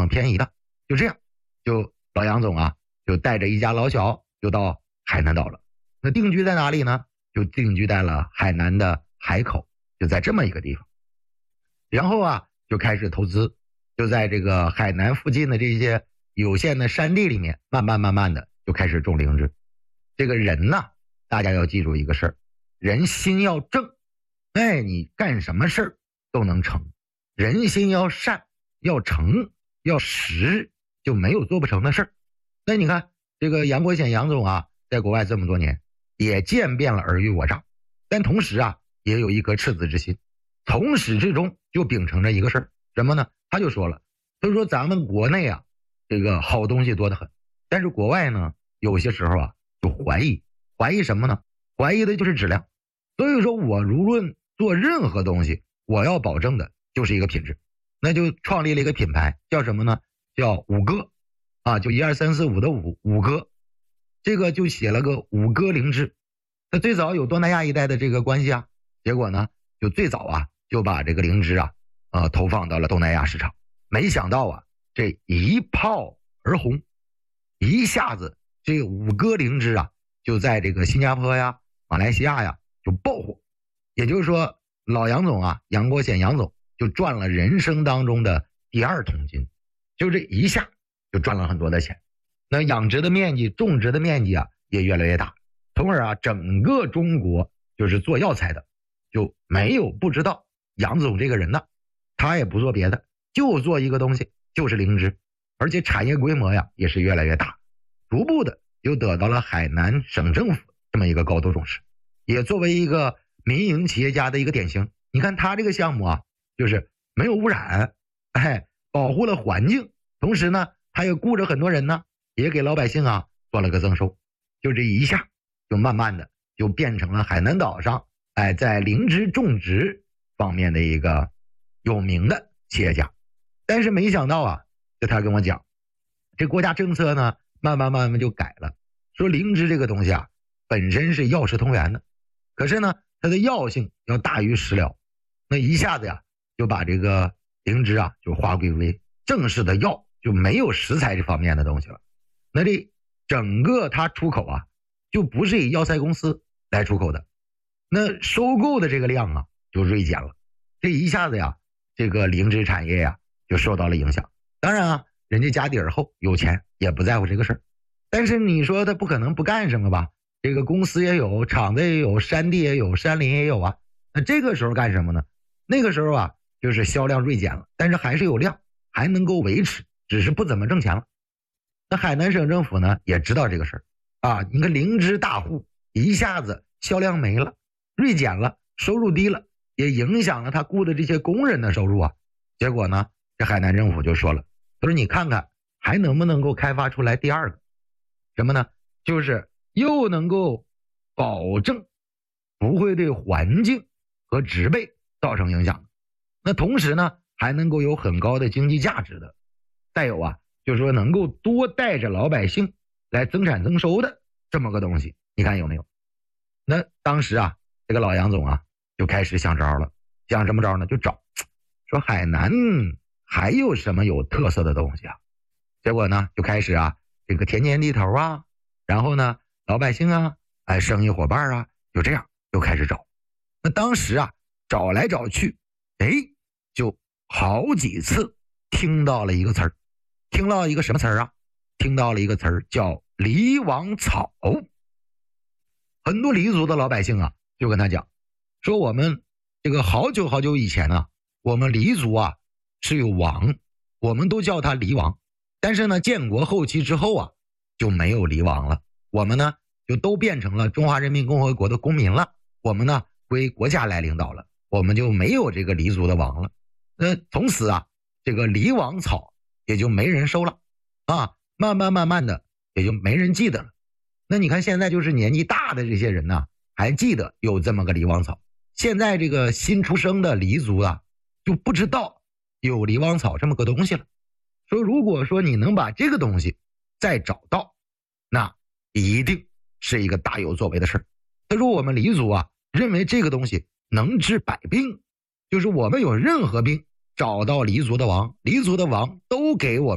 常便宜的。就这样，就老杨总啊，就带着一家老小就到海南岛了。那定居在哪里呢？就定居在了海南的海口，就在这么一个地方。然后啊，就开始投资，就在这个海南附近的这些有限的山地里面，慢慢的就开始种灵芝。这个人呢，大家要记住一个事儿，人心要正，你干什么事儿都能成。人心要善，要诚，要实，就没有做不成的事儿。那你看这个杨国显杨总啊，在国外这么多年，也见遍了尔虞我诈，但同时啊，也有一颗赤子之心，从始至终就秉承着一个事儿，什么呢？他就说了，他说咱们国内啊，这个好东西多得很，但是国外呢，有些时候啊，就怀疑什么呢？怀疑的就是质量。所以说我无论做任何东西，我要保证的就是一个品质。那就创立了一个品牌，叫什么呢？叫五哥啊，就1、2、3、4、5的五哥。这个就写了个五哥灵芝。那最早有东南亚一带的这个关系啊，结果呢，就最早啊，就把这个灵芝啊，投放到了东南亚市场。没想到啊，这一炮而红，一下子这五哥灵芝啊，就在这个新加坡呀、马来西亚呀就爆火。也就是说，老杨总啊，杨国显杨总就赚了人生当中的第2桶金，就这一下就赚了很多的钱。那养殖的面积、种植的面积啊也越来越大，从而啊，整个中国就是做药材的就没有不知道杨总这个人的。他也不做别的，就做一个东西，就是灵芝，而且产业规模呀也是越来越大，逐步的就得到了海南省政府这么一个高度重视，也作为一个民营企业家的一个典型。你看他这个项目啊，就是没有污染，保护了环境，同时呢，他也雇着很多人呢，也给老百姓啊做了个增收。就这一下，就慢慢的就变成了海南岛上在灵芝种植方面的一个有名的企业家。但是没想到啊，就他跟我讲，这国家政策呢，慢慢就改了，说灵芝这个东西啊，本身是药食同源的，可是呢，它的药性要大于食疗。那一下子呀，就把这个灵芝啊，就划归为正式的药，就没有食材这方面的东西了。那这整个它出口啊，就不是以药材公司来出口的，那收购的这个量啊，就锐减了。这一下子呀，这个灵芝产业呀，就受到了影响。当然啊，人家家底儿厚，有钱，也不在乎这个事儿。但是你说他不可能不干什么吧？这个公司也有，厂子也有，山地也有，山林也有啊。那这个时候干什么呢？那个时候啊，就是销量锐减了，但是还是有量，还能够维持，只是不怎么挣钱了。那海南省政府呢，也知道这个事儿啊。你看灵芝大户一下子销量没了，锐减了，收入低了，也影响了他雇的这些工人的收入啊。结果呢，这海南政府就说了，他说你看看还能不能够开发出来第2个什么呢？就是又能够保证不会对环境和植被造成影响，那同时呢，还能够有很高的经济价值的，再有啊，就是说能够多带着老百姓来增产增收的这么个东西，你看有没有？那当时啊，这个老杨总啊就开始想招了，想什么招呢？就找说海南还有什么有特色的东西啊？结果呢，就开始啊，这个田间地头啊，然后呢，老百姓啊，生意伙伴啊，就这样就开始找。那当时啊，找来找去，就好几次听到了一个词儿，听到一个什么词儿啊？听到了一个词儿叫梨王草。很多黎族的老百姓啊，就跟他讲，说我们这个好久以前啊，我们黎族啊是有王，我们都叫他黎王。但是呢，建国后期之后啊，就没有黎王了，我们呢就都变成了中华人民共和国的公民了，我们呢归国家来领导了，我们就没有这个黎族的王了。那从此啊，这个黎王草也就没人收了啊，慢慢的也就没人记得了。那你看现在就是年纪大的这些人呢，还记得有这么个黎王草，现在这个新出生的黎族啊，就不知道有黎王草这么个东西了。说如果说你能把这个东西再找到，那一定是一个大有作为的事儿。他说我们黎族啊，认为这个东西能治百病，就是我们有任何病，找到黎族的王，黎族的王都给我